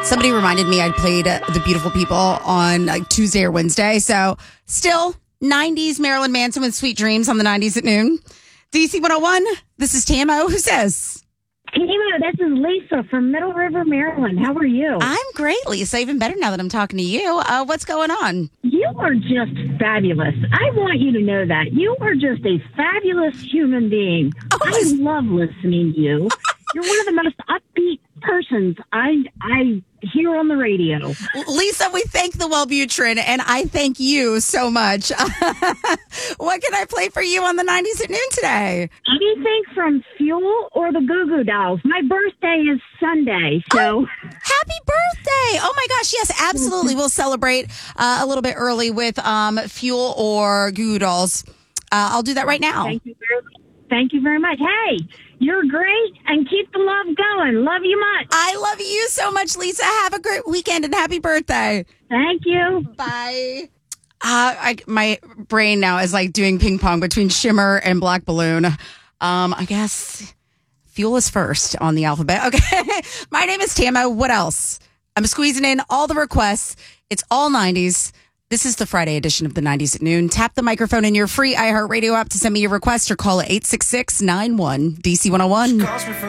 Somebody reminded me I'd played The Beautiful People on Tuesday or Wednesday. So still 90s Marilyn Manson with Sweet Dreams on the 90s at noon. DC 101, this is TMO. Who says? TMO, this is Lisa from Middle River, Maryland. How are you? I'm great, Lisa. Even better now that I'm talking to you. What's going on? You are just fabulous. I want you to know that. You are just a fabulous human being. I love listening to you. You're one of the most upbeat persons I hear on the radio. Lisa, we thank the Wellbutrin, and I thank you so much. What can I play for you on the 90s at noon today? Anything from Fuel or the Goo Goo Dolls. My birthday is Sunday, so... Happy birthday! Oh my gosh, yes, absolutely. We'll celebrate a little bit early with Fuel or Goo Goo Dolls. I'll do that right now. Thank you very much. Hey, you're great, and keep the love going. Love you much. I love you so much, Lisa. Have a great weekend and happy birthday. Thank you. Bye. My brain now is like doing ping pong between Shimmer and Black Balloon. I guess Fuel is first on the alphabet. Okay. My name is Tama. What else? I'm squeezing in all the requests. It's all 90s. This is the Friday edition of the 90s at noon. Tap the microphone in your free iHeartRadio app to send me your request or call it 866-91-DC101.